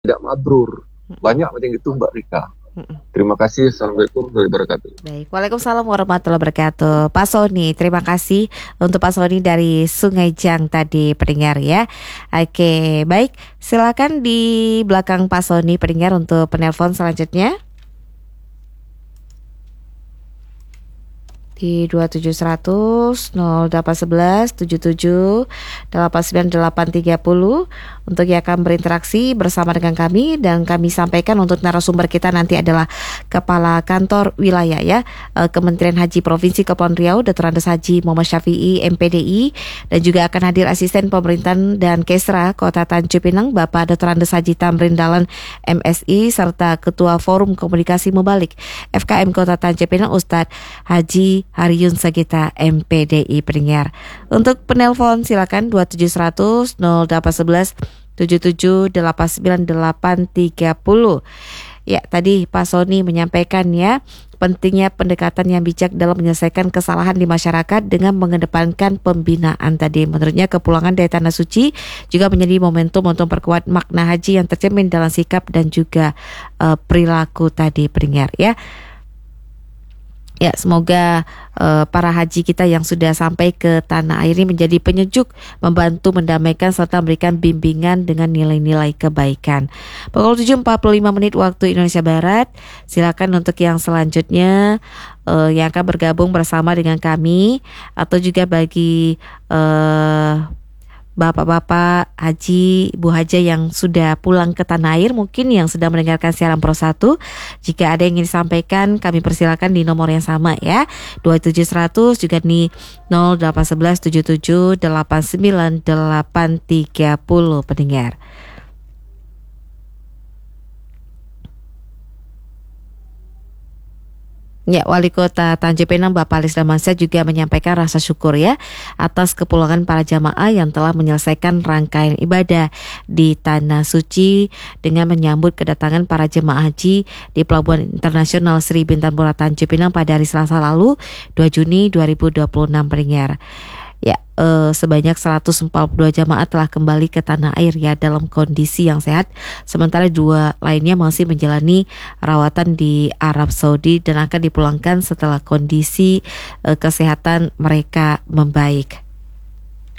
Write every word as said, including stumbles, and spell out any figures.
tidak mabrur. Banyak macam itu Mbak Rika. Terima kasih. Assalamualaikum warahmatullahi wabarakatuh. Baik, Waalaikumsalam warahmatullahi wabarakatuh. Pak Sony, terima kasih untuk Pak Sony dari Sungai Jang tadi pendengar ya. Oke, baik, silakan di belakang Pak Sony pendengar untuk penelpon selanjutnya. Di dua tujuh seratus nol delapan sebelas tujuh tujuh delapan sembilan delapan tiga nol untuk yang akan berinteraksi bersama dengan kami, dan kami sampaikan untuk narasumber kita nanti adalah Kepala Kantor Wilayah ya Kementerian Haji Provinsi Kepulauan Riau, Doktor Andes Haji Muhammad Syafi'i M P D I, dan juga akan hadir Asisten Pemerintahan dan Kesra Kota Tanjung Pinang Bapak Doktor Andes Haji Tamrin Dahlan M Si, serta Ketua Forum Komunikasi Mubalik F K M Kota Tanjung Pinang Ustadz Haji Haryun Sagita M P D I pendengar. Untuk penelpon silakan dua tujuh seratus nol delapan sebelas tujuh tujuh delapan sembilan delapan tiga nol. Ya, tadi Pak Sony menyampaikan ya pentingnya pendekatan yang bijak dalam menyelesaikan kesalahan di masyarakat dengan mengedepankan pembinaan tadi. Menurutnya kepulangan dari Tanah Suci juga menjadi momentum untuk memperkuat makna haji yang tercermin dalam sikap dan juga uh, perilaku tadi pendengar ya. Ya, semoga uh, para haji kita yang sudah sampai ke tanah air ini menjadi penyejuk, membantu mendamaikan serta memberikan bimbingan dengan nilai-nilai kebaikan. Pukul tujuh empat puluh lima menit waktu Indonesia Barat. Silakan untuk yang selanjutnya uh, yang akan bergabung bersama dengan kami, atau juga bagi uh, Bapak-bapak haji, ibu haja yang sudah pulang ke tanah air, mungkin yang sedang mendengarkan siaran Pro satu, jika ada yang ingin disampaikan kami persilakan di nomor yang sama ya, dua tujuh seratus, juga di nol delapan sebelas tujuh tujuh delapan sembilan delapan tiga nol pendengar. Ya, Wali Kota Tanjung Pinang Bapak Alisda Mansyah juga menyampaikan rasa syukur ya atas kepulangan para jamaah yang telah menyelesaikan rangkaian ibadah di Tanah Suci dengan menyambut kedatangan para jemaah haji di Pelabuhan Internasional Sri Bintang Bora Tanjung Pinang pada hari Selasa lalu dua Juni dua ribu dua puluh enam pendengar. Ya, eh, sebanyak seratus empat puluh dua jamaah telah kembali ke tanah air ya dalam kondisi yang sehat, sementara dua lainnya masih menjalani rawatan di Arab Saudi dan akan dipulangkan setelah kondisi eh, kesehatan mereka membaik.